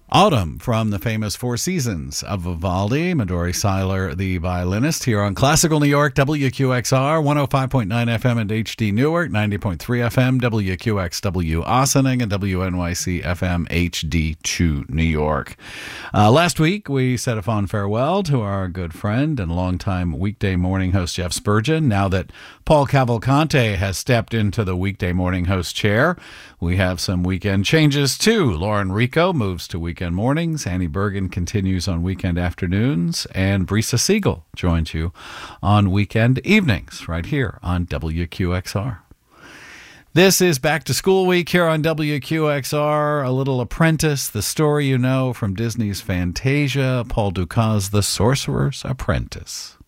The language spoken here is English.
Autumn from the famous Four Seasons of Vivaldi. Midori Seiler, the violinist, here on Classical New York, WQXR, 105.9 FM and HD Newark, 90.3 FM, WQXW Ossining, and WNYC FM HD2 New York. Last week, we said a fond farewell to our good friend and longtime weekday morning host, Jeff Spurgeon. Now that Paul Cavalcante has stepped into the weekday morning host chair, we have some weekend changes, too. Lauren Rico moves to weekend mornings. Annie Bergen continues on weekend afternoons. And Brisa Siegel joins you on weekend evenings right here on WQXR. This is Back to School Week here on WQXR. A Little Apprentice, the story you know from Disney's Fantasia, Paul Dukas' The Sorcerer's Apprentice.